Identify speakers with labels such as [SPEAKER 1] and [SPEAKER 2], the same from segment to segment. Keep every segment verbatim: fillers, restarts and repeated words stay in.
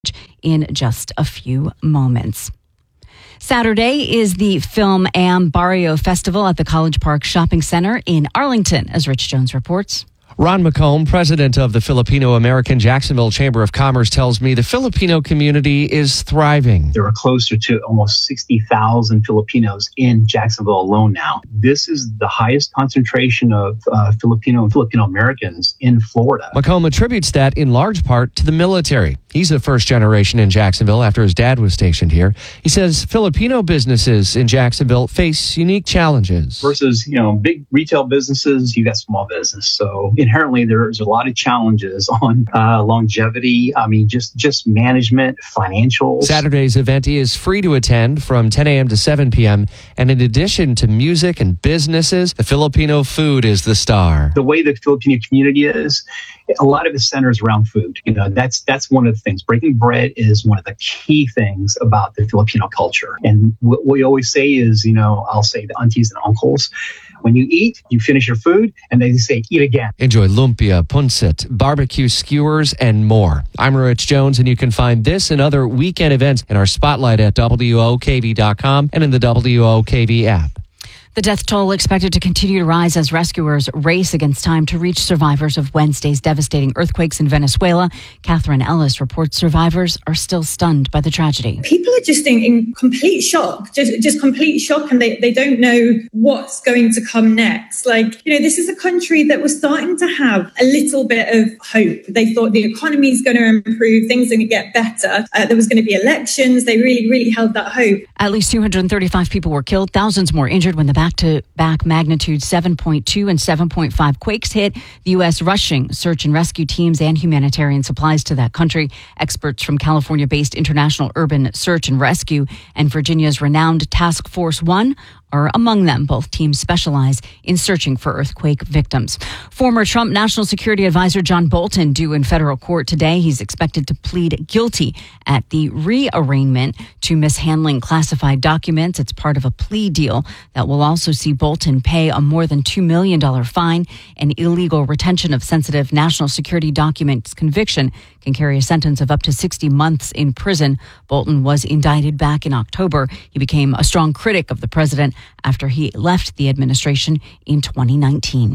[SPEAKER 1] in just a few moments. Saturday is the Film Am Barrio Festival at the College Park Shopping Center in Arlington, as Rich Jones reports.
[SPEAKER 2] Ron McComb, president of the Filipino-American Jacksonville Chamber of Commerce, tells me the Filipino community is thriving.
[SPEAKER 3] There are closer to almost sixty thousand Filipinos in Jacksonville alone now. This is the highest concentration of uh, Filipino and Filipino-Americans in Florida.
[SPEAKER 2] McComb attributes that in large part to the military. He's the first generation in Jacksonville after his dad was stationed here. He says Filipino businesses in Jacksonville face unique challenges.
[SPEAKER 3] Versus, you know, big retail businesses, you got small business. So inherently, there's a lot of challenges on uh, longevity. I mean, just, just management, financials.
[SPEAKER 2] Saturday's event is free to attend from ten a.m. to seven p.m. And in addition to music and businesses, the Filipino food is the star.
[SPEAKER 3] The way the Filipino community is, a lot of it centers around food. You know, that's that's one of the things. Breaking bread is one of the key things about the Filipino culture. And what we always say is, you know, I'll say the aunties and uncles, when you eat, you finish your food, and they say, eat again.
[SPEAKER 2] Enjoy lumpia, punsit, barbecue skewers, and more. I'm Rich Jones, and you can find this and other weekend events in our spotlight at W O K V dot com and in the W O K V app.
[SPEAKER 1] The death toll expected to continue to rise as rescuers race against time to reach survivors of Wednesday's devastating earthquakes in Venezuela. Catherine Ellis reports survivors are still stunned by the tragedy.
[SPEAKER 4] People are just in, in complete shock, just, just complete shock, and they, they don't know what's going to come next. Like, you know, this is a country that was starting to have a little bit of hope. They thought the economy is going to improve, things are going to get better. Uh, there was going to be elections. They really, really held that hope.
[SPEAKER 1] At least two hundred thirty-five people were killed, thousands more injured when the back-to-back magnitude seven point two and seven point five quakes hit. The U S rushing search and rescue teams and humanitarian supplies to that country. Experts from California-based International Urban Search and Rescue and Virginia's renowned Task Force One are among them. Both teams specialize in searching for earthquake victims. Former Trump National Security Advisor John Bolton due in federal court today. He's expected to plead guilty at the rearrangement to mishandling classified documents. It's part of a plea deal that will also see Bolton pay a more than two million dollars fine. An illegal retention of sensitive national security documents conviction can carry a sentence of up to sixty months in prison. Bolton was indicted back in October. He became a strong critic of the president after he left the administration in twenty nineteen.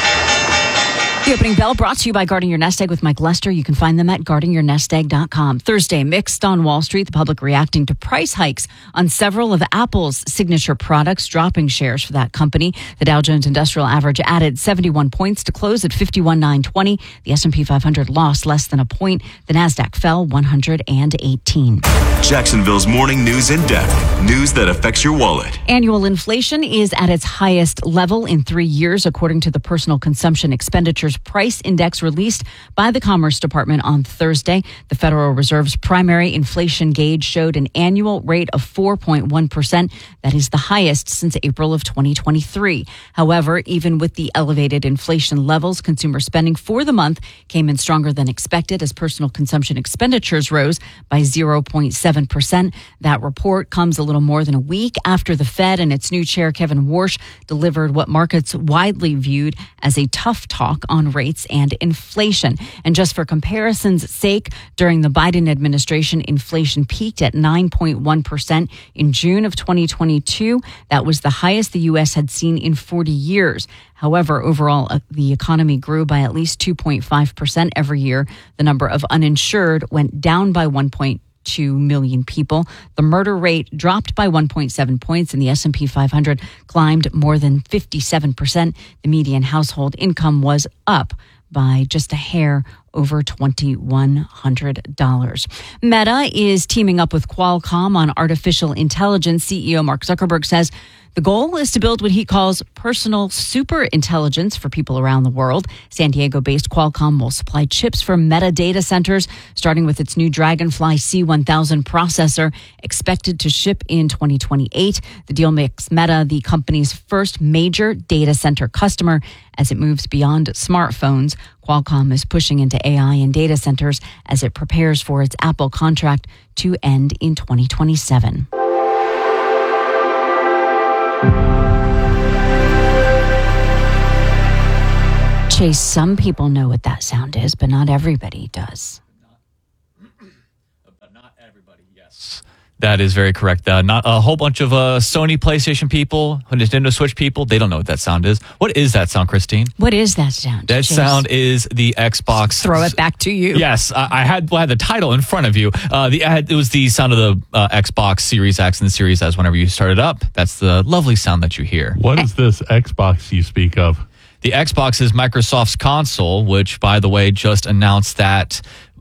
[SPEAKER 1] The opening bell brought to you by Guarding Your Nest Egg with Mike Lester. You can find them at guarding your nest egg dot com. Thursday, mixed on Wall Street, the public reacting to price hikes on several of Apple's signature products, dropping shares for that company. The Dow Jones Industrial Average added seventy-one points to close at fifty-one thousand nine hundred twenty. The S and P five hundred lost less than a point. The Nasdaq fell one hundred eighteen.
[SPEAKER 5] Jacksonville's morning news in depth. News that affects your wallet.
[SPEAKER 1] Annual inflation is at its highest level in three years, according to the Personal Consumption Expenditures Price Index released by the Commerce Department on Thursday. The Federal Reserve's primary inflation gauge showed an annual rate of four point one percent. That is the highest since April of twenty twenty-three. However, even with the elevated inflation levels, consumer spending for the month came in stronger than expected as personal consumption expenditures rose by zero point seven percent. That report comes a little more than a week after the Fed and its new chair, Kevin Warsh, delivered what markets widely viewed as a tough talk on rates and inflation. And just for comparison's sake, during the Biden administration, inflation peaked at nine point one percent in June of twenty twenty-two. That was the highest the U S had seen in forty years. However, overall, uh, the economy grew by at least two point five percent every year. The number of uninsured went down by one point two million people. The murder rate dropped by one point seven points, and the S and P five hundred climbed more than fifty-seven percent. The median household income was up by just a hair over two thousand one hundred dollars. Meta is teaming up with Qualcomm on artificial intelligence. C E O Mark Zuckerberg says the goal is to build what he calls personal super intelligence for people around the world. San Diego-based Qualcomm will supply chips for Meta data centers, starting with its new Dragonfly C one thousand processor, expected to ship in twenty twenty-eight. The deal makes Meta the company's first major data center customer as it moves beyond smartphones. Qualcomm is pushing into A I and data centers as it prepares for its Apple contract to end in twenty twenty-seven. Chase, some people know what that sound is, but not everybody does.
[SPEAKER 6] Yes. That is very correct. Uh, not a whole bunch of uh, Sony PlayStation people, Nintendo Switch people. They don't know what that sound is. What is that sound, Christine?
[SPEAKER 1] What is that sound?
[SPEAKER 6] That
[SPEAKER 1] Chase?
[SPEAKER 6] sound is the Xbox.
[SPEAKER 1] Throw it back to you.
[SPEAKER 6] Yes, I I had, well, I had the title in front of you. Uh, the I had, it was the sound of the uh, Xbox Series X and the Series S. Whenever you start it up, that's the lovely sound that you hear.
[SPEAKER 7] What is this Xbox you speak of?
[SPEAKER 6] The Xbox is Microsoft's console, which, by the way, just announced that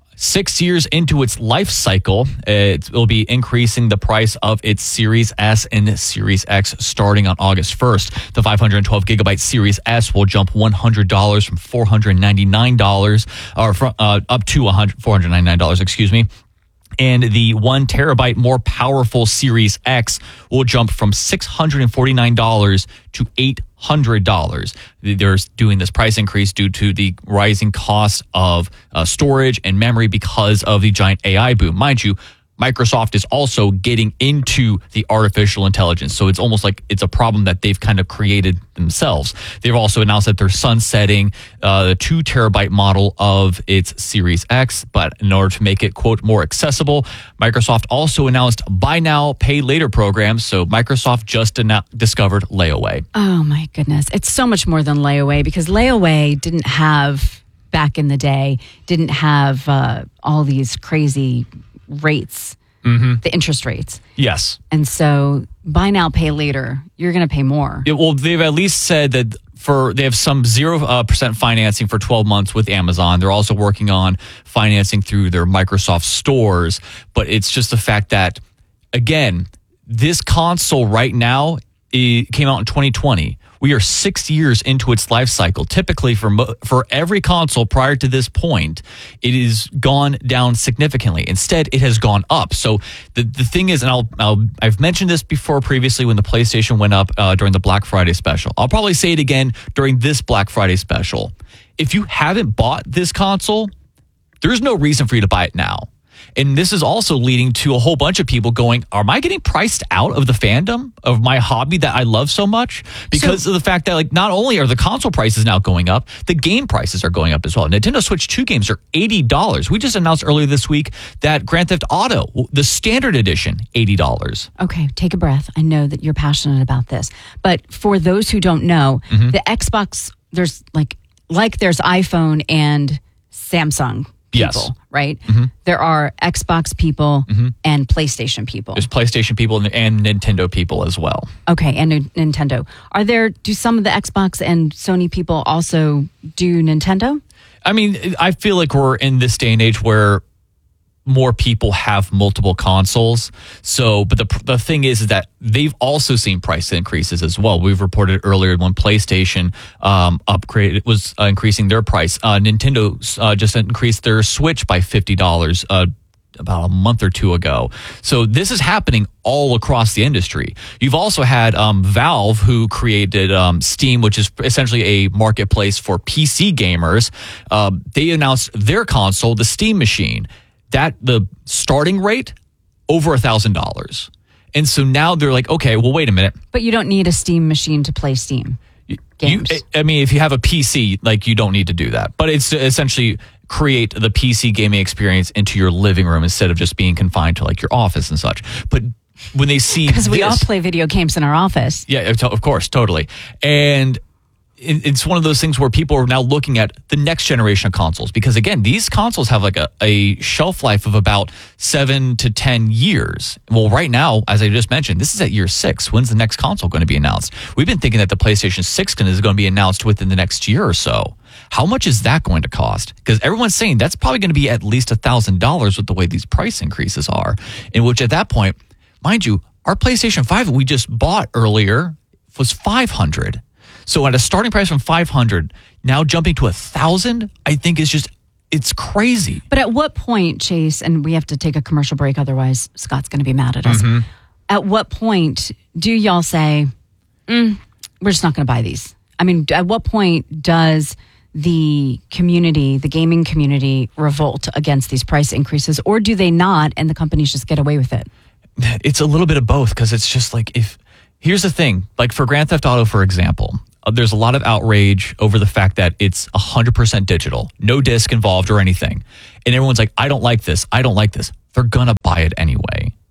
[SPEAKER 6] six years into its life cycle, it will be increasing the price of its Series S and Series X starting on August first. The five hundred twelve gigabyte Series S will jump one hundred dollars from four hundred ninety-nine dollars, or from, uh, up to four hundred ninety-nine dollars, excuse me. And the one terabyte more powerful Series X will jump from six hundred forty-nine dollars to eight hundred dollars. They're doing this price increase due to the rising cost of uh, storage and memory because of the giant A I boom. Mind you, Microsoft is also getting into the artificial intelligence. So it's almost like it's a problem that they've kind of created themselves. They've also announced that they're sunsetting uh, the two terabyte model of its Series X. But in order to make it, quote, more accessible, Microsoft also announced buy now, pay later programs. So Microsoft just annou- discovered layaway.
[SPEAKER 1] Oh, my goodness. It's so much more than layaway, because layaway didn't have, back in the day, didn't have uh, all these crazy rates, mm-hmm. the interest rates.
[SPEAKER 6] Yes.
[SPEAKER 1] And so buy now, pay later, you're going to pay more.
[SPEAKER 6] Yeah, well, they've at least said that for they have some zero percent financing for twelve months with Amazon. They're also working on financing through their Microsoft stores. But it's just the fact that, again, this console right now, it came out in twenty twenty. We are six years into its life cycle. Typically, for mo- for every console prior to this point, it has gone down significantly. Instead, it has gone up. So the, the thing is, and I'll, I'll I've mentioned this before previously when the PlayStation went up uh, during the Black Friday special. I'll probably say it again during this Black Friday special. If you haven't bought this console, there's no reason for you to buy it now. And this is also leading to a whole bunch of people going, am I getting priced out of the fandom of my hobby that I love so much? Because so, of the fact that, like, not only are the console prices now going up, the game prices are going up as well. Nintendo Switch two games are eighty dollars. We just announced earlier this week that Grand Theft Auto, the standard edition, eighty dollars.
[SPEAKER 1] Okay, take a breath. I know that you're passionate about this. But for those who don't know, mm-hmm. the Xbox, there's like, like there's iPhone and Samsung people,
[SPEAKER 6] yes.
[SPEAKER 1] right?
[SPEAKER 6] Mm-hmm.
[SPEAKER 1] There are Xbox people mm-hmm. and PlayStation people.
[SPEAKER 6] There's PlayStation people and, and Nintendo people as well.
[SPEAKER 1] Okay, and N- Nintendo. Are there, do some of the Xbox and Sony people also do Nintendo?
[SPEAKER 6] I mean, I feel like we're in this day and age where more people have multiple consoles. So, but the the thing is, is that they've also seen price increases as well. We've reported earlier when PlayStation um, upgrade was uh, increasing their price. Uh, Nintendo uh, just increased their Switch by fifty dollars uh, about a month or two ago. So this is happening all across the industry. You've also had um, Valve, who created um, Steam, which is essentially a marketplace for P C gamers. Uh, they announced their console, the Steam Machine. That the starting rate over a thousand dollars, and so now they're like, okay, well, wait a minute.
[SPEAKER 1] But you don't need a Steam machine to play Steam games.
[SPEAKER 6] You, I mean, if you have a P C, like, you don't need to do that. But it's essentially create the P C gaming experience into your living room instead of just being confined to like your office and such. But when they see,
[SPEAKER 1] because we all play video games in our office,
[SPEAKER 6] yeah, of course, totally, and. It's one of those things where people are now looking at the next generation of consoles, because again, these consoles have like a, a shelf life of about seven to ten years. Well, right now, as I just mentioned, this is at year six. When's the next console going to be announced? We've been thinking that the PlayStation six is going to be announced within the next year or so. How much is that going to cost? Because everyone's saying that's probably going to be at least a thousand dollars with the way these price increases are. In which, at that point, mind you, our PlayStation five that we just bought earlier was five hundred dollars. So at a starting price from five hundred dollars, now jumping to one thousand dollars, I think is just, it's crazy.
[SPEAKER 1] But at what point, Chase, and we have to take a commercial break, otherwise Scott's going to be mad at us. Mm-hmm. At what point do y'all say, mm, we're just not going to buy these? I mean, at what point does the community, the gaming community, revolt against these price increases, or do they not and the companies just get away with it?
[SPEAKER 6] It's a little bit of both, because it's just like, if, here's the thing, like for Grand Theft Auto, for example, Uh, there's a lot of outrage over the fact that it's one hundred percent digital, no disc involved or anything. And everyone's like, I don't like this. I don't like this. They're going to buy it anyway.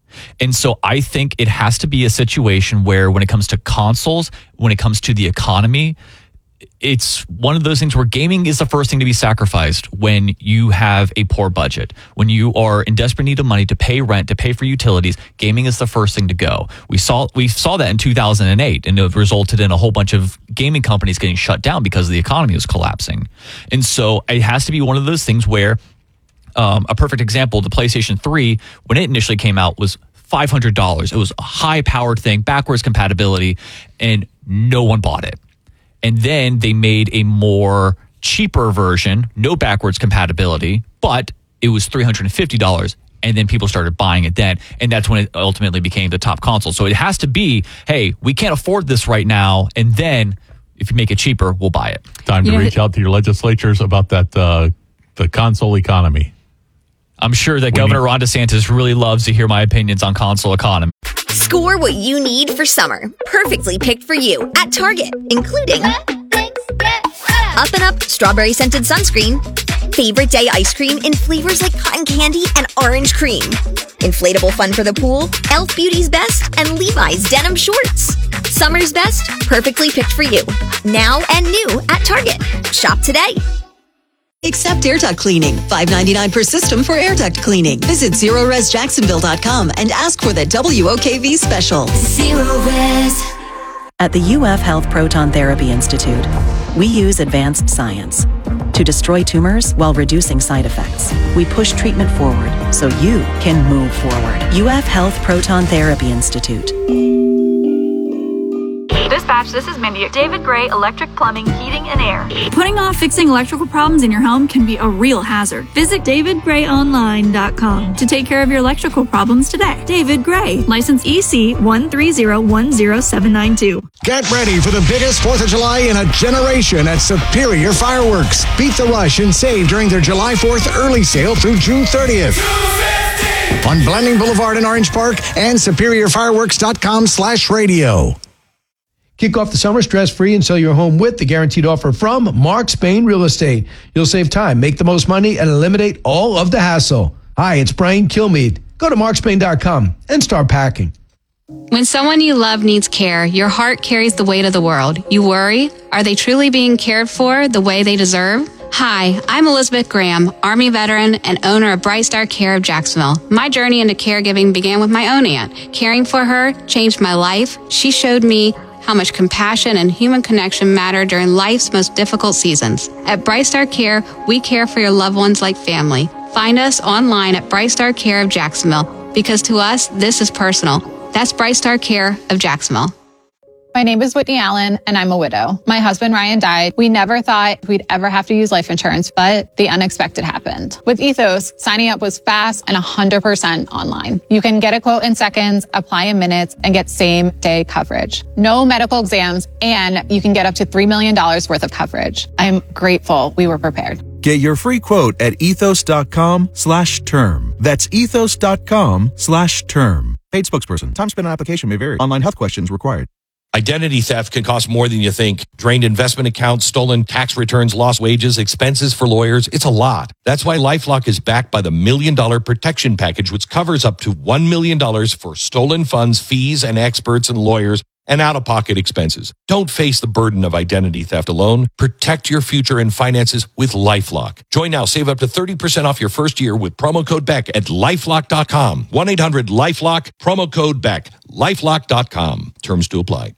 [SPEAKER 6] And so I think it has to be a situation where when it comes to consoles, when it comes to the economy, it's one of those things where gaming is the first thing to be sacrificed when you have a poor budget. When you are in desperate need of money to pay rent, to pay for utilities, gaming is the first thing to go. We saw we saw that in two thousand eight, and it resulted in a whole bunch of gaming companies getting shut down because the economy was collapsing. And so it has to be one of those things where um, a perfect example, the PlayStation three, when it initially came out, was five hundred dollars. It was a high-powered thing, backwards compatibility, and no one bought it. And then they made a more cheaper version, no backwards compatibility, but it was three hundred fifty dollars. And then people started buying it then. And that's when it ultimately became the top console. So it has to be, hey, we can't afford this right now. And then if you make it cheaper, we'll buy it.
[SPEAKER 7] Time to
[SPEAKER 1] You know,
[SPEAKER 7] reach out to your legislatures about that, uh, the console economy.
[SPEAKER 6] I'm sure that Governor Ron DeSantis really loves to hear my opinions on console economy.
[SPEAKER 8] Score what you need for summer. Perfectly picked for you at Target, including Up and Up strawberry scented sunscreen, favorite day ice cream in flavors like cotton candy and orange cream, inflatable fun for the pool, e l f Beauty's Best, and Levi's denim shorts. Summer's best, perfectly picked for you. Now and new at Target. Shop today.
[SPEAKER 9] Accept air duct cleaning. five ninety-nine per system for air duct cleaning. Visit zero res jacksonville dot com and ask for the W O K V special.
[SPEAKER 10] Zero Res.
[SPEAKER 11] At the U F Health Proton Therapy Institute, we use advanced science to destroy tumors while reducing side effects. We push treatment forward so you can move forward. U F Health Proton Therapy Institute.
[SPEAKER 12] Dispatch, this is Mindy at David Gray Electric Plumbing, Heating and Air.
[SPEAKER 13] Putting off fixing electrical problems in your home can be a real hazard. Visit david gray online dot com to take care of your electrical problems today. David Gray, license E C one three zero one zero seven nine two.
[SPEAKER 14] Get ready for the biggest fourth of July in a generation at Superior Fireworks. Beat the rush and save during their July fourth early sale through June thirtieth. On Blanding Boulevard in Orange Park and superior fireworks dot com slash radio.
[SPEAKER 15] Kick off the summer stress-free and sell your home with the guaranteed offer from Mark Spain Real Estate. You'll save time, make the most money, and eliminate all of the hassle. Hi, it's Brian Kilmeade. Go to mark spain dot com and start packing.
[SPEAKER 16] When someone you love needs care, your heart carries the weight of the world. You worry, are they truly being cared for the way they deserve? Hi, I'm Elizabeth Graham, Army veteran and owner of Bright Star Care of Jacksonville. My journey into caregiving began with my own aunt. Caring for her changed my life. She showed me how much compassion and human connection matter during life's most difficult seasons. At Bright Star Care, we care for your loved ones like family. Find us online at Bright Star Care of Jacksonville, because to us, this is personal. That's Bright Star Care of Jacksonville.
[SPEAKER 17] My name is Whitney Allen, and I'm a widow. My husband, Ryan, died. We never thought we'd ever have to use life insurance, but the unexpected happened. With Ethos, signing up was fast and one hundred percent online. You can get a quote in seconds, apply in minutes, and get same-day coverage. No medical exams, and you can get up to three million dollars worth of coverage. I'm grateful we were prepared.
[SPEAKER 18] Get your free quote at ethos.com slash term. That's ethos.com slash term. Paid spokesperson. Time spent on application may vary. Online health questions required.
[SPEAKER 19] Identity theft can cost more than you think. Drained investment accounts, stolen tax returns, lost wages, expenses for lawyers. It's a lot. That's why LifeLock is backed by the Million Dollar Protection Package, which covers up to one million dollars for stolen funds, fees, and experts and lawyers, and out-of-pocket expenses. Don't face the burden of identity theft alone. Protect your future and finances with LifeLock. Join now. Save up to thirty percent off your first year with promo code Beck at lifelock dot com. one eight hundred lifelock, promo code Beck. lifelock dot com. Terms to apply.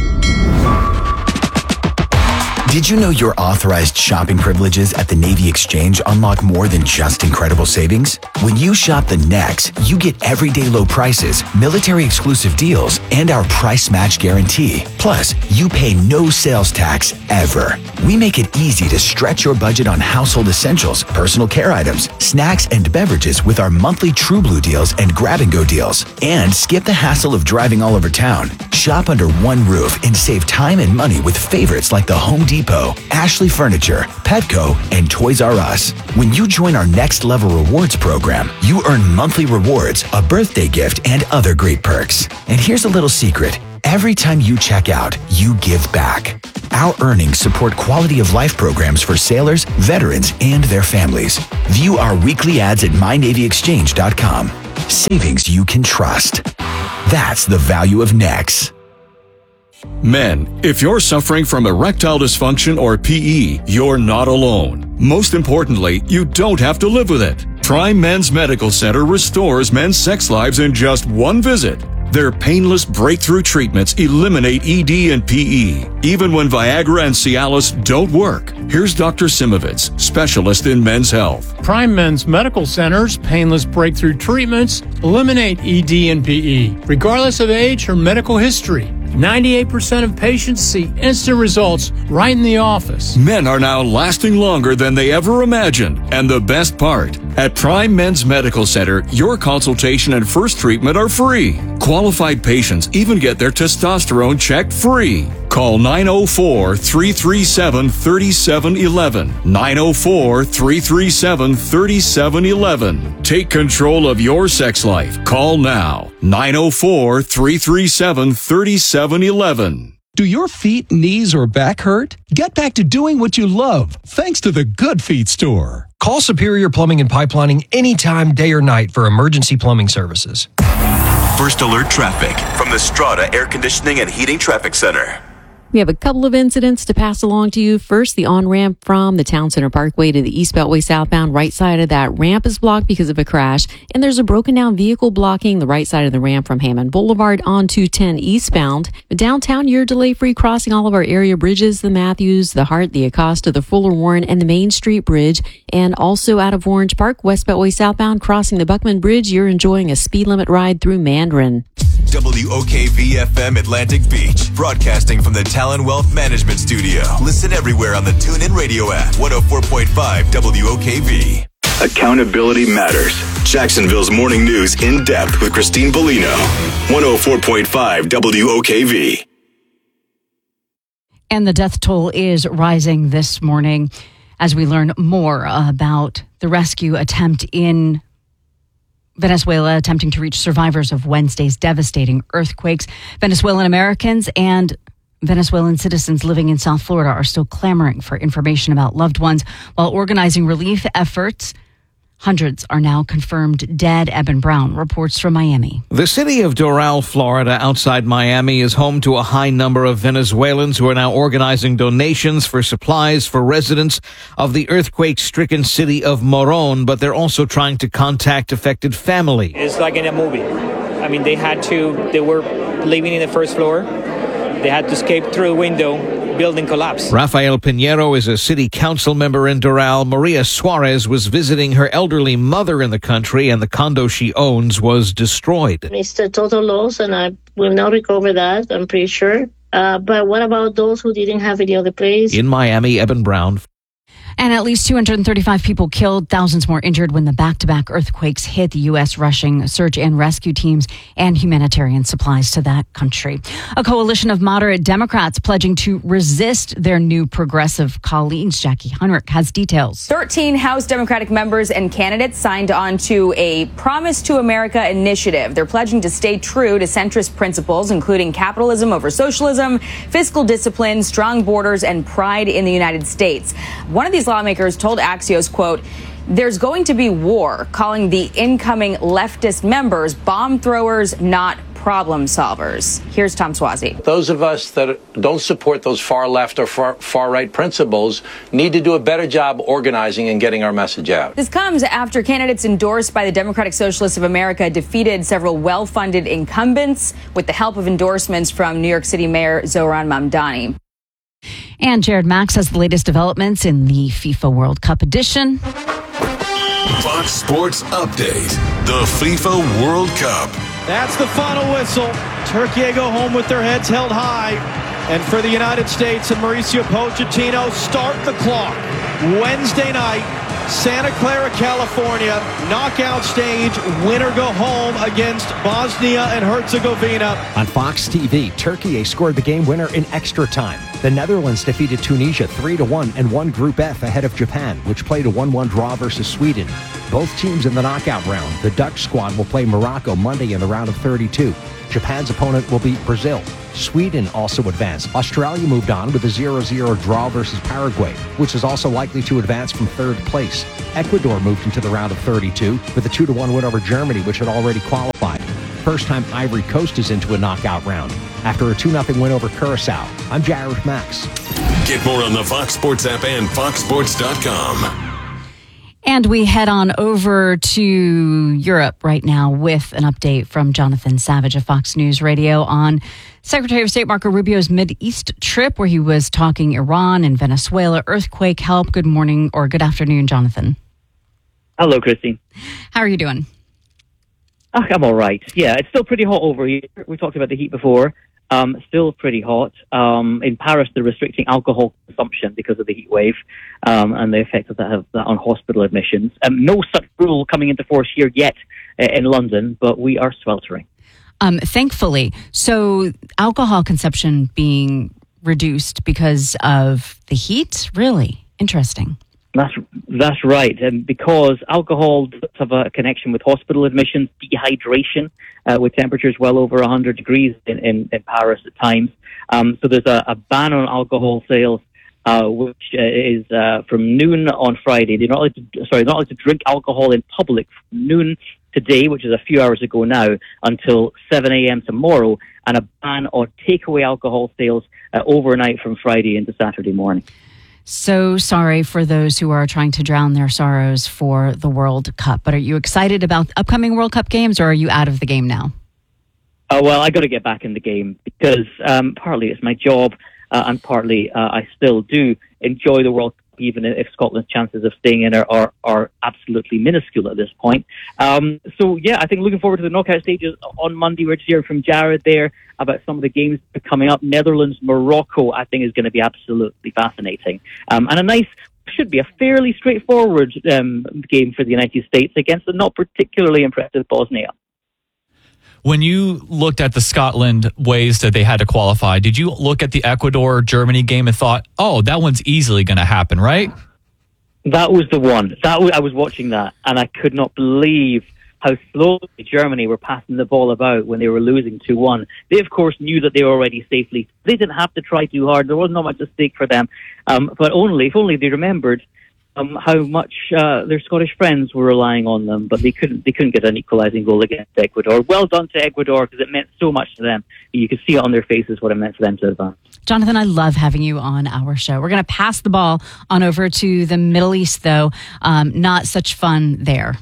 [SPEAKER 20] Did you know your authorized shopping privileges at the Navy Exchange unlock more than just incredible savings? When you shop the Nex, you get everyday low prices, military exclusive deals, and our price match guarantee. Plus, you pay no sales tax ever. We make it easy to stretch your budget on household essentials, personal care items, snacks, and beverages with our monthly True Blue deals and grab and go deals. And skip the hassle of driving all over town. Shop under one roof and save time and money with favorites like the Home Depot, Ashley Furniture, Petco, and Toys R Us. When you join our Next Level Rewards program, you earn monthly rewards, a birthday gift, and other great perks. And here's a little secret. Every time you check out, you give back. Our earnings support quality of life programs for sailors, veterans, and their families. View our weekly ads at my navy exchange dot com. Savings you can trust. That's the value of Nex.
[SPEAKER 10] Men, if you're suffering from erectile dysfunction or P E, you're not alone. Most importantly, you don't have to live with it. Prime Men's Medical Center restores men's sex lives in just one visit. Their painless breakthrough treatments eliminate E D and P E, even when Viagra and Cialis don't work. Here's Doctor Simovitz, specialist in men's health.
[SPEAKER 21] Prime Men's Medical Center's painless breakthrough treatments eliminate E D and P E, regardless of age or medical history. ninety-eight percent of patients see instant results right in the office.
[SPEAKER 10] Men are now lasting longer than they ever imagined. And the best part, at Prime Men's Medical Center, your consultation and first treatment are free. Qualified patients even get their testosterone checked free. Call nine oh four, three three seven, three seven one one. nine oh four, three three seven, three seven one one. Take control of your sex life. Call now. nine oh four, three three seven, three seven one one.
[SPEAKER 22] Do your feet, knees, or back hurt? Get back to doing what you love thanks to the Good Feet store.
[SPEAKER 23] Call Superior Plumbing and Pipelining anytime, day or night for emergency plumbing services.
[SPEAKER 5] First alert traffic from the Strata Air Conditioning and Heating Traffic Center.
[SPEAKER 24] We have a couple of incidents to pass along to you. First, the on-ramp from the Town Center Parkway to the East Beltway southbound. Right side of that ramp is blocked because of a crash. And there's a broken down vehicle blocking the right side of the ramp from Hammond Boulevard on two ten eastbound. Downtown, you're delay-free crossing all of our area bridges, the Matthews, the Hart, the Acosta, the Fuller Warren, and the Main Street Bridge. And also out of Orange Park, West Beltway southbound, crossing the Buckman Bridge, you're enjoying a speed limit ride through Mandarin.
[SPEAKER 5] W O K V F M Atlantic Beach, broadcasting from the Talon Wealth Management Studio. Listen everywhere on the TuneIn Radio app. one oh four point five W O K V. Accountability matters. Jacksonville's morning news in depth with Christine Bellino. one oh four point five W O K V.
[SPEAKER 1] And the death toll is rising this morning as we learn more about the rescue attempt in Venezuela, attempting to reach survivors of Wednesday's devastating earthquakes. Venezuelan Americans and Venezuelan citizens living in South Florida are still clamoring for information about loved ones while organizing relief efforts. Hundreds are now confirmed dead. Eben Brown reports from Miami.
[SPEAKER 25] The city of Doral, Florida, outside Miami, is home to a high number of Venezuelans who are now organizing donations for supplies for residents of the earthquake-stricken city of Moron, but they're also trying to contact affected families.
[SPEAKER 26] It's like in a movie. I mean, they had to, they were living in the first floor. They had to escape through the window. Building collapse.
[SPEAKER 25] Rafael Pinheiro is a city council member in Doral. Maria Suarez was visiting her elderly mother in the country, and the condo she owns was destroyed.
[SPEAKER 27] It's a total loss, and I will not recover that, I'm pretty sure. Uh, but what about those who didn't have any other place?
[SPEAKER 25] In Miami, Eben Brown.
[SPEAKER 1] And at least two hundred thirty-five people killed, thousands more injured when the back-to-back earthquakes hit the U S, rushing search and rescue teams and humanitarian supplies to that country. A coalition of moderate Democrats pledging to resist their new progressive colleagues. Jackie Hunrick has details.
[SPEAKER 28] thirteen House Democratic members and candidates signed on to a Promise to America initiative. They're pledging to stay true to centrist principles, including capitalism over socialism, fiscal discipline, strong borders, and pride in the United States. One of these lawmakers told Axios, quote, "There's going to be war," calling the incoming leftist members bomb throwers, not problem solvers. Here's Tom Suozzi.
[SPEAKER 29] Those of us that don't support those far left or far, far right principles need to do a better job organizing and getting our message out.
[SPEAKER 28] This comes after candidates endorsed by the Democratic Socialists of America defeated several well-funded incumbents with the help of endorsements from New York City Mayor Zohran Mamdani.
[SPEAKER 1] And Jared Max has the latest developments in the FIFA World Cup edition.
[SPEAKER 5] Fox Sports Update. The FIFA World Cup.
[SPEAKER 30] That's the final whistle. Turkey go home with their heads held high. And for the United States and Mauricio Pochettino, start the clock. Wednesday night, Santa Clara, California, knockout stage, winner go home against Bosnia and Herzegovina.
[SPEAKER 31] On Fox T V, Turkey scored the game winner in extra time. The Netherlands defeated Tunisia three to one and won Group F ahead of Japan, which played a one one draw versus Sweden. both teams in the knockout round. The Dutch squad will play Morocco Monday in the round of thirty-two. Japan's opponent will be Brazil. Sweden also advanced. Australia moved on with a zero zero draw versus Paraguay, which is also likely to advance from third place. Ecuador moved into the round of thirty-two with a two to one win over Germany, which had already qualified. First time Ivory Coast is into a knockout round after a two nothing win over Curacao. I'm Jared Max.
[SPEAKER 2] Get more on the Fox Sports app and fox sports dot com.
[SPEAKER 1] And we head on over to Europe right now with an update from Jonathan Savage of Fox News Radio on Secretary of State Marco Rubio's Mideast trip, where he was talking Iran and Venezuela earthquake help. Good morning or good afternoon, Jonathan.
[SPEAKER 3] Hello, Christine.
[SPEAKER 1] How are you doing?
[SPEAKER 3] Oh, I'm all right. Yeah, it's still pretty hot over here. We talked about the heat before. Um, still pretty hot. Um, in Paris, they're restricting alcohol consumption because of the heat wave um, and the effect of that, have that on hospital admissions. Um, no such rule coming into force here yet uh, in London, but we are sweltering.
[SPEAKER 1] Um, thankfully. So alcohol consumption being reduced because of the heat? Really? Interesting.
[SPEAKER 3] That's that's right, and because alcohol does have a connection with hospital admissions, dehydration, uh, with temperatures well over one hundred degrees in, in, in Paris at times. Um, so there's a, a ban on alcohol sales, uh, which uh, is uh, from noon on Friday. They're not allowed to, sorry, not allowed to drink alcohol in public from noon today, which is a few hours ago now, until seven a.m. tomorrow, and a ban on takeaway alcohol sales uh, overnight from Friday into Saturday morning.
[SPEAKER 1] So sorry for those who are trying to drown their sorrows for the World Cup. But are you excited about upcoming World Cup games, or are you out of the game now?
[SPEAKER 3] Oh, well, I got to get back in the game because um, partly it's my job uh, and partly uh, I still do enjoy the World Cup, even if Scotland's chances of staying in are, are, are absolutely minuscule at this point. Um, so, yeah, I think looking forward to the knockout stages on Monday. We're just hearing from Jared there about some of the games coming up. Netherlands, Morocco, I think is going to be absolutely fascinating. Um, and a nice, should be a fairly straightforward um, game for the United States against a not particularly impressive Bosnia.
[SPEAKER 4] When you looked at the Scotland ways that they had to qualify, did you look at the Ecuador-Germany game and thought, oh, that one's easily going to happen, right?
[SPEAKER 3] That was the one. That was, I was watching that, and I could not believe how slowly Germany were passing the ball about when they were losing two one. They, of course, knew that they were already safely. They didn't have to try too hard. There was not much at stake for them. Um, but only, if only they remembered Um, how much uh, their Scottish friends were relying on them, but they couldn't. They couldn't get an equalising goal against Ecuador. Well done to Ecuador, because it meant so much to them. You could see it on their faces what it meant for them to advance.
[SPEAKER 1] Jonathan, I love having you on our show. We're going to pass the ball on over to the Middle East, though. Um, not such fun there.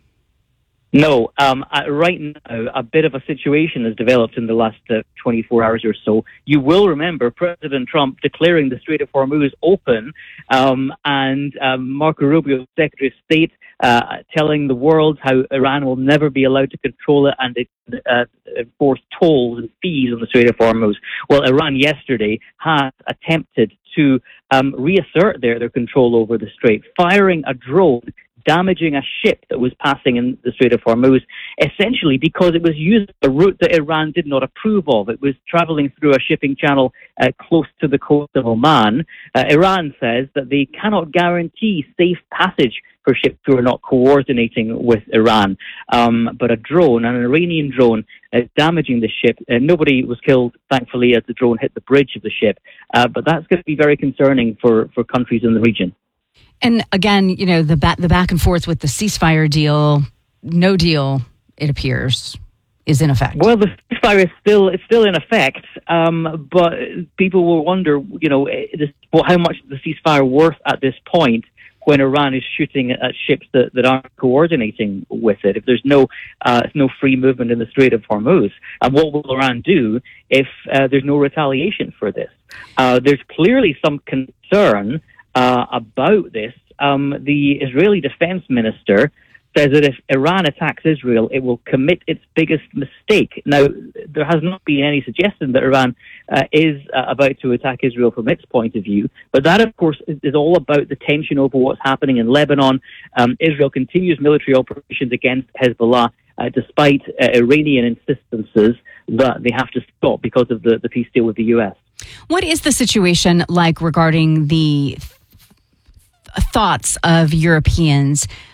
[SPEAKER 3] No, um, uh, right now, a bit of a situation has developed in the last uh, twenty-four hours or so. You will remember President Trump declaring the Strait of Hormuz open, um, and um, Marco Rubio, Secretary of State, uh, telling the world how Iran will never be allowed to control it and uh, enforce tolls and fees on the Strait of Hormuz. Well, Iran yesterday has attempted to um, reassert their, their control over the strait, firing a drone, damaging a ship that was passing in the Strait of Hormuz, essentially because it was using a route that Iran did not approve of. It was traveling through a shipping channel uh, close to the coast of Oman. Uh, Iran says that they cannot guarantee safe passage for ships who are not coordinating with Iran. Um, but a drone, an Iranian drone, uh, damaging the ship. Uh, nobody was killed, thankfully, as the drone hit the bridge of the ship. Uh, but that's going to be very concerning for, for countries in the region.
[SPEAKER 1] And again, you know, the back, the back and forth with the ceasefire deal, no deal, it appears, is in effect.
[SPEAKER 3] Well, the ceasefire is still it's still in effect, um, but people will wonder, you know, this, well, how much the ceasefire worth at this point when Iran is shooting at ships that, that aren't coordinating with it. If there's no uh, no free movement in the Strait of Hormuz, and what will Iran do if uh, there's no retaliation for this? Uh, there's clearly some concern Uh, about this. Um, the Israeli defense minister says that if Iran attacks Israel, it will commit its biggest mistake. Now, there has not been any suggestion that Iran uh, is uh, about to attack Israel from its point of view, but that, of course, is all about the tension over what's happening in Lebanon. Um, Israel continues military operations against Hezbollah, uh, despite uh, Iranian insistences that they have to stop because of the, the peace deal with the U S.
[SPEAKER 1] What is the situation like regarding the thoughts of Europeans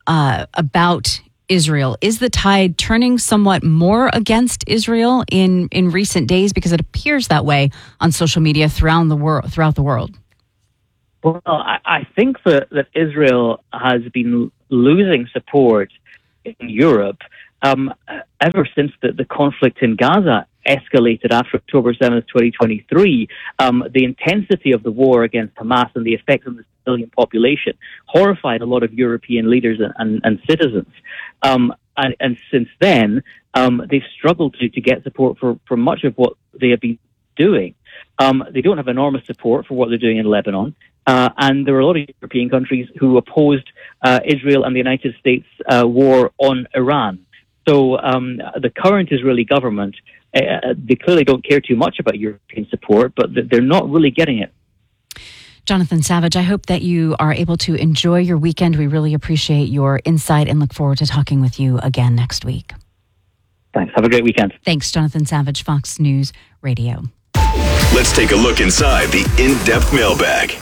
[SPEAKER 1] uh, about Israel. Is the tide turning somewhat more against Israel in, in recent days? Because it appears that way on social media throughout the world. Throughout the world.
[SPEAKER 3] Well, I, I think that, that Israel has been losing support in Europe um, ever since the, the conflict in Gaza escalated after October seventh, twenty twenty-three. Um, the intensity of the war against Hamas and the effect on the civilian population horrified a lot of European leaders and, and, and citizens. Um, and, and since then, um, they've struggled to, to get support for, for much of what they have been doing. Um, they don't have enormous support for what they're doing in Lebanon. Uh, and there are a lot of European countries who opposed uh, Israel and the United States uh, war on Iran. So um, the current Israeli government, uh, they clearly don't care too much about European support, but they're not really getting it.
[SPEAKER 1] Jonathan Savage, I hope that you are able to enjoy your weekend. We really appreciate your insight and look forward to talking with you again next week.
[SPEAKER 3] Thanks. Have a great weekend.
[SPEAKER 1] Thanks, Jonathan Savage, Fox News Radio.
[SPEAKER 5] Let's take a look inside the in-depth mailbag.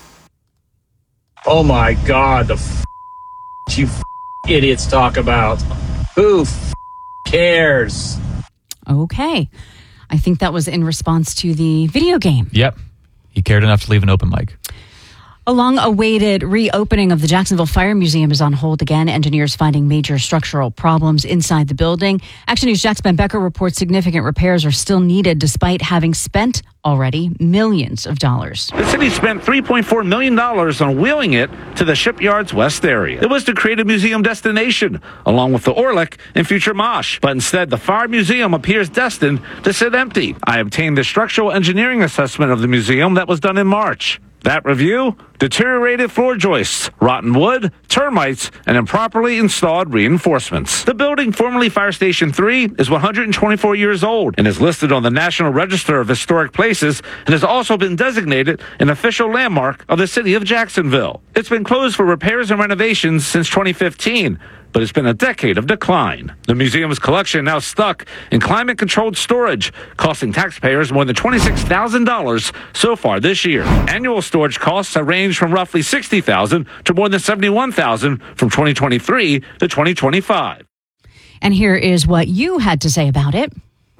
[SPEAKER 6] Oh my God, the f- you f- idiots talk about. Who f- cares?
[SPEAKER 1] Okay. I think that was in response to the video game.
[SPEAKER 4] Yep. He cared enough to leave an open mic.
[SPEAKER 1] A long-awaited reopening of the Jacksonville Fire Museum is on hold again. Engineers finding major structural problems inside the building. Action News' Jax Ben Becker reports significant repairs are still needed despite having spent already millions of dollars.
[SPEAKER 7] The city spent three point four million dollars on wheeling it to the shipyard's west area. It was to create a museum destination, along with the Orlick and future Mosh. But instead, the Fire Museum appears destined to sit empty. I obtained the structural engineering assessment of the museum that was done in March. That review? Deteriorated floor joists, rotten wood, termites, and improperly installed reinforcements. The building, formerly Fire Station three, is one hundred twenty-four years old and is listed on the National Register of Historic Places and has also been designated an official landmark of the city of Jacksonville. It's been closed for repairs and renovations since twenty fifteen. But it's been a decade of decline. The museum's collection now stuck in climate-controlled storage, costing taxpayers more than twenty-six thousand dollars so far this year. Annual storage costs have ranged from roughly sixty thousand dollars to more than seventy-one thousand dollars from twenty twenty-three to twenty twenty-five.
[SPEAKER 1] And here is what you had to say about it.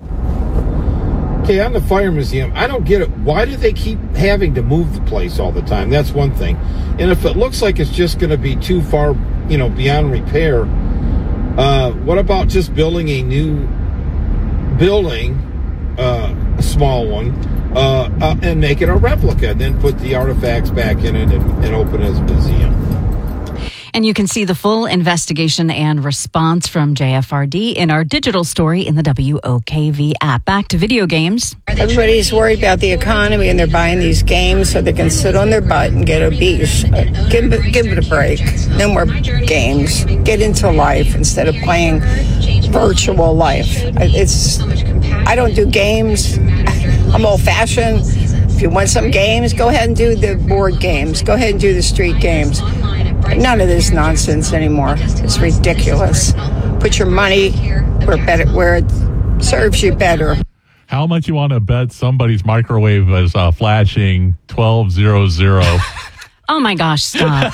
[SPEAKER 8] Okay, on the Fire Museum, I don't get it. Why do they keep having to move the place all the time? That's one thing. And if it looks like it's just going to be too far, you know, beyond repair, uh, what about just building a new building, uh, a small one, uh, uh, and make it a replica, and then put the artifacts back in it and, and open it as a museum?
[SPEAKER 1] And you can see the full investigation and response from J F R D in our digital story in the W O K V app. Back to video games.
[SPEAKER 9] Everybody's worried about the economy and they're buying these games so they can sit on their butt and get obese. Give it, give it a break. No more games. Get into life instead of playing virtual life. It's. I don't do games. I'm old-fashioned. If you want some games, go ahead and do the board games. Go ahead and do the street games. None of this nonsense anymore. It's ridiculous. Put your money where better, where it serves you better.
[SPEAKER 11] How much you want to bet somebody's microwave is uh, flashing twelve zero zero?
[SPEAKER 1] Oh my gosh, stop.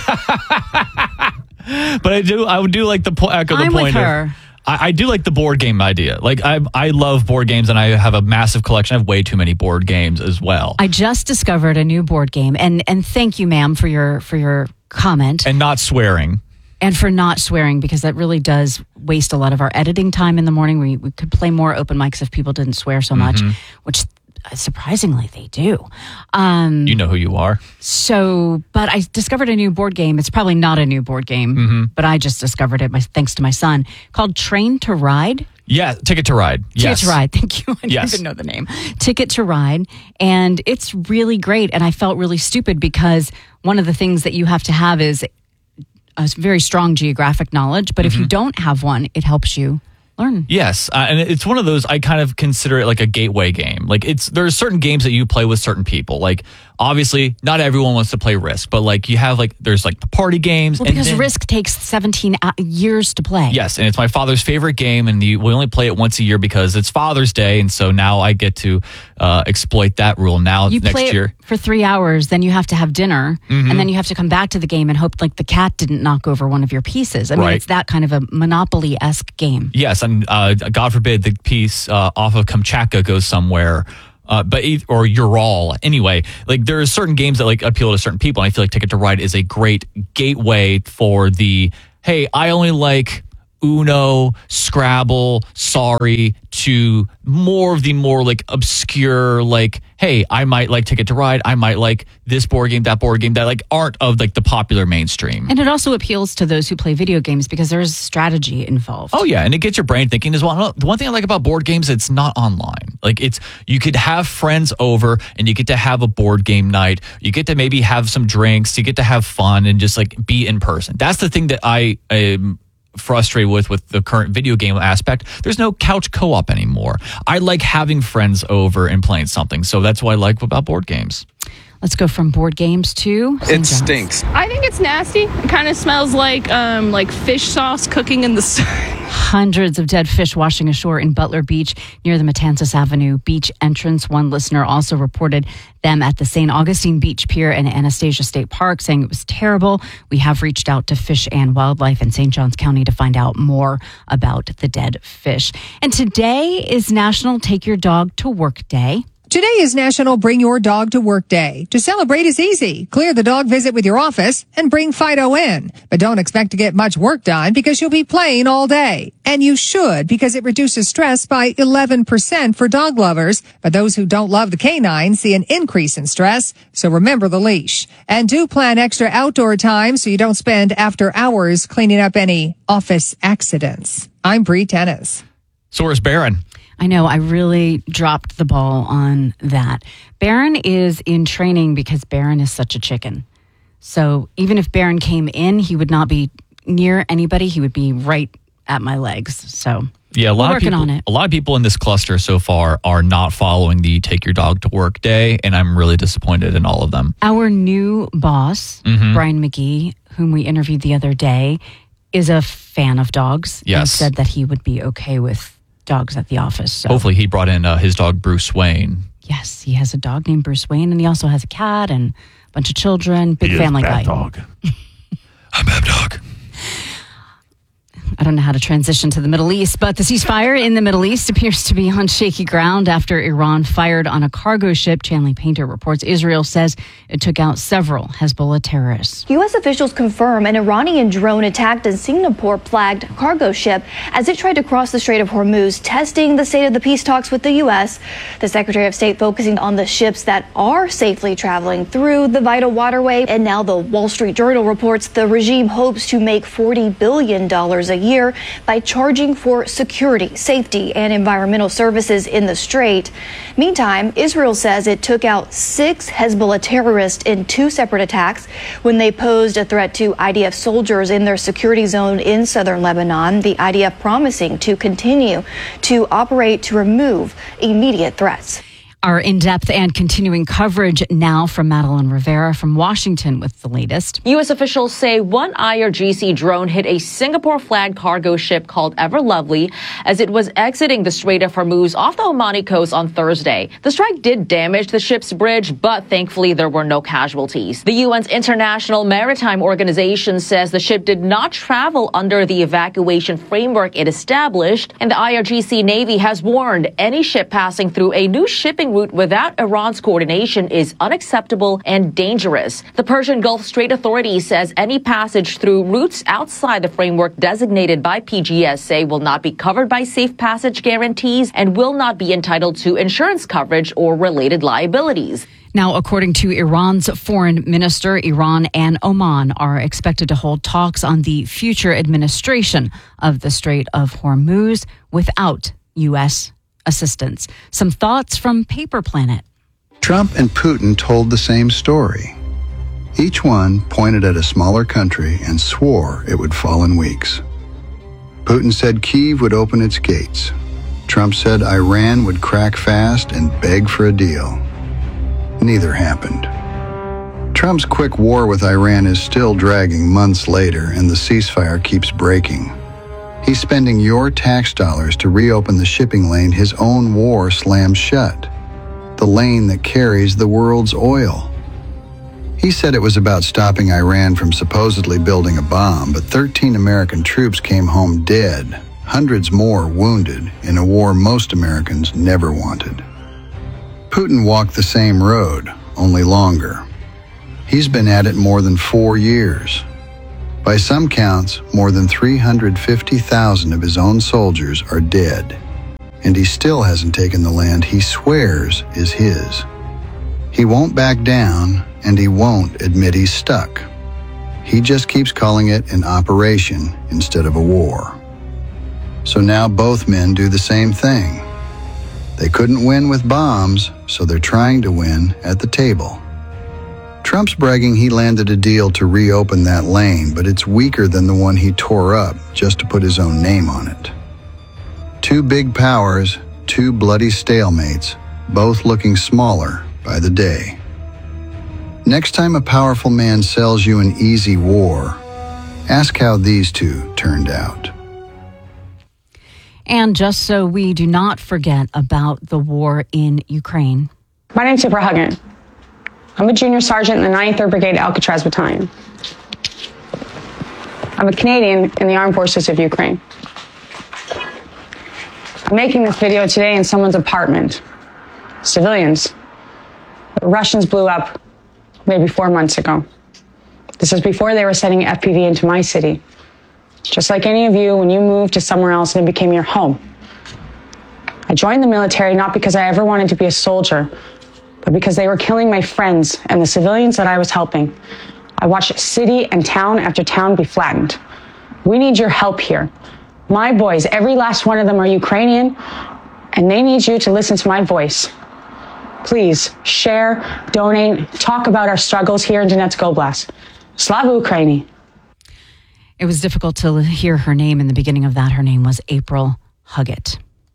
[SPEAKER 4] But I do, I would do like the po- echo the
[SPEAKER 1] I'm
[SPEAKER 4] point
[SPEAKER 1] with her.
[SPEAKER 4] of, I, I do like the board game idea. Like I, I love board games, and I have a massive collection. I have way too many board games as well.
[SPEAKER 1] I just discovered a new board game, and and thank you, ma'am, for your for your comment.
[SPEAKER 4] And not swearing.
[SPEAKER 1] And for not swearing, because that really does waste a lot of our editing time in the morning. We, we could play more open mics if people didn't swear so much,
[SPEAKER 4] Mhm.
[SPEAKER 1] which surprisingly they do. Um,
[SPEAKER 4] You know who you are.
[SPEAKER 1] so, but I discovered a new board game. It's probably not a new board game,
[SPEAKER 4] Mhm.
[SPEAKER 1] but I just discovered it my, thanks to my son, called Train to Ride.
[SPEAKER 4] Yeah, Ticket to Ride.
[SPEAKER 1] Ticket
[SPEAKER 4] Yes.
[SPEAKER 1] to Ride. Thank you. I didn't
[SPEAKER 4] Yes.
[SPEAKER 1] even know the name. Ticket to Ride. And it's really great. And I felt really stupid because one of the things that you have to have is a very strong geographic knowledge. But if you
[SPEAKER 4] Mhm.
[SPEAKER 1] don't have one, it helps you learn.
[SPEAKER 4] Yes, uh, and it's one of those, I kind of consider it like a gateway game. Like it's there's certain games that you play with certain people. Like obviously, not everyone wants to play Risk, but like you have like there's like the party games.
[SPEAKER 1] Well,
[SPEAKER 4] and
[SPEAKER 1] because
[SPEAKER 4] then,
[SPEAKER 1] Risk takes seventeen years to play.
[SPEAKER 4] Yes, and it's my father's favorite game, and the, we only play it once a year because it's Father's Day, and so now I get to uh, exploit that rule. Now
[SPEAKER 1] You
[SPEAKER 4] next
[SPEAKER 1] play it
[SPEAKER 4] year,
[SPEAKER 1] for three hours, then you have to have dinner,
[SPEAKER 4] Mhm.
[SPEAKER 1] and then you have to come back to the game and hope like the cat didn't knock over one of your pieces. I mean,
[SPEAKER 4] Right.
[SPEAKER 1] it's that kind of a Monopoly-esque game.
[SPEAKER 4] yes, and uh, God forbid the piece uh, off of Kamchatka goes somewhere. Uh, but e- or Ural. Anyway, like there are certain games that like appeal to certain people, and I feel like Ticket to Ride is a great gateway for the hey, I only like Uno, Scrabble, Sorry, to more of the more like obscure, like, hey, I might like Ticket to Ride, I might like this board game, that board game, that like aren't of like the popular mainstream.
[SPEAKER 1] And it also appeals to those who play video games because there's strategy involved.
[SPEAKER 4] Oh yeah, and it gets your brain thinking as well. The one thing I like about board games, it's not online. Like it's you could have friends over and you get to have a board game night. You get to maybe have some drinks. You get to have fun and just like be in person. That's the thing that I am frustrated with with the current video game aspect. There's no couch co-op anymore. I like having friends over and playing something. So that's what I like about board games.
[SPEAKER 1] Let's go from board games to Saint
[SPEAKER 10] It
[SPEAKER 1] John's.
[SPEAKER 10] stinks.
[SPEAKER 12] I think it's nasty. It kind of smells like um, like fish sauce cooking in the sun.
[SPEAKER 1] Hundreds of dead fish washing ashore in Butler Beach near the Matanzas Avenue beach entrance. One listener also reported them at the Saint Augustine Beach Pier and Anastasia State Park, saying it was terrible. We have reached out to Fish and Wildlife in Saint Johns County to find out more about the dead fish. And today is National Take Your Dog to Work Day.
[SPEAKER 13] Today is National Bring Your Dog to Work Day. To celebrate is easy. Clear the dog visit with your office and bring Fido in. But don't expect to get much work done because you'll be playing all day. And you should because it reduces stress by eleven percent for dog lovers. But those who don't love the canine see an increase in stress. So remember the leash. And do plan extra outdoor time so you don't spend after hours cleaning up any office accidents. I'm Bree Tennis.
[SPEAKER 4] So where's Barron?
[SPEAKER 1] I know, I really dropped the ball on that. Barron is in training because Barron is such a chicken. So even if Barron came in, he would not be near anybody. He would be right at my legs. So
[SPEAKER 4] Yeah, a lot
[SPEAKER 1] we're
[SPEAKER 4] of
[SPEAKER 1] working
[SPEAKER 4] people.
[SPEAKER 1] on it.
[SPEAKER 4] A lot of people in this cluster so far are not following the Take Your Dog to Work Day, and I'm really disappointed in all of them.
[SPEAKER 1] Our new boss,
[SPEAKER 4] Mhm.
[SPEAKER 1] Brian McGee, whom we interviewed the other day, is a fan of dogs and
[SPEAKER 4] Yes.
[SPEAKER 1] said that he would be okay with dogs at the office. So.
[SPEAKER 4] Hopefully, he brought in uh, his dog Bruce Wayne.
[SPEAKER 1] Yes, he has a dog named Bruce Wayne, and he also has a cat and a bunch of children. Big
[SPEAKER 11] He is
[SPEAKER 1] family
[SPEAKER 11] Bat
[SPEAKER 1] guy.
[SPEAKER 11] Dog.
[SPEAKER 1] I don't know how to transition to the Middle East, but the ceasefire in the Middle East appears to be on shaky ground after Iran fired on a cargo ship. Chanley Painter reports Israel says it took out several Hezbollah terrorists.
[SPEAKER 14] U S officials confirm an Iranian drone attacked a Singapore-flagged cargo ship as it tried to cross the Strait of Hormuz, testing the state of the peace talks with the U S. The Secretary of State focusing on the ships that are safely traveling through the vital waterway. And now the Wall Street Journal reports the regime hopes to make forty billion dollars a year by charging for security, safety, and environmental services in the Strait. Meantime, Israel says it took out six Hezbollah terrorists in two separate attacks when they posed a threat to I D F soldiers in their security zone in southern Lebanon, the I D F promising to continue to operate to remove immediate threats.
[SPEAKER 1] Our in-depth and continuing coverage now from Madeline Rivera from Washington with the latest.
[SPEAKER 15] U S officials say one I R G C drone hit a Singapore-flagged cargo ship called Ever Lovely as it was exiting the Strait of Hormuz off the Omani coast on Thursday. The strike did damage the ship's bridge, but thankfully there were no casualties. The U N's International Maritime Organization says the ship did not travel under the evacuation framework it established, and the I R G C Navy has warned any ship passing through a new shipping route without Iran's coordination is unacceptable and dangerous. The Persian Gulf Strait Authority says any passage through routes outside the framework designated by P G S A will not be covered by safe passage guarantees and will not be entitled to insurance coverage or related liabilities.
[SPEAKER 1] Now, according to Iran's foreign minister, Iran and Oman are expected to hold talks on the future administration of the Strait of Hormuz without U S assistance. Some thoughts from Paper Planet.
[SPEAKER 16] Trump and Putin told the same story. Each one pointed at a smaller country and swore it would fall in weeks. Putin said Kyiv would open its gates. Trump said Iran would crack fast and beg for a deal. Neither happened. Trump's quick war with Iran is still dragging months later, and the ceasefire keeps breaking. He's spending your tax dollars to reopen the shipping lane his own war slams shut, the lane that carries the world's oil. He said it was about stopping Iran from supposedly building a bomb, but thirteen American troops came home dead, hundreds more wounded, in a war most Americans never wanted. Putin walked the same road, only longer. He's been at it more than four years. By some counts, more than three hundred fifty thousand of his own soldiers are dead, and he still hasn't taken the land he swears is his. He won't back down, and he won't admit he's stuck. He just keeps calling it an operation instead of a war. So now both men do the same thing. They couldn't win with bombs, so they're trying to win at the table. Trump's bragging he landed a deal to reopen that lane, but it's weaker than the one he tore up just to put his own name on it. Two big powers, two bloody stalemates, both looking smaller by the day. Next time a powerful man sells you an easy war, ask how these two turned out.
[SPEAKER 1] And just so we do not forget about the war in Ukraine.
[SPEAKER 10] My name's Deborah Huggin. I'm a junior sergeant in the ninety-third Brigade Alcatraz Battalion. I'm a Canadian in the Armed Forces of Ukraine. I'm making this video today in someone's apartment. Civilians. The Russians blew up maybe four months ago. This is before they were sending F P V into my city. Just like any of you, when you moved to somewhere else and it became your home. I joined the military not because I ever wanted to be a soldier, but because they were killing my friends and the civilians that I was helping. I watched city and town after town be flattened. We need your help here. My boys, every last one of them are Ukrainian, and they need you to listen to my voice. Please share, donate, talk about our struggles here in Donetsk Oblast. Slava Ukraini.
[SPEAKER 1] It was difficult to hear her name in the beginning of that. Her name was April Huggett.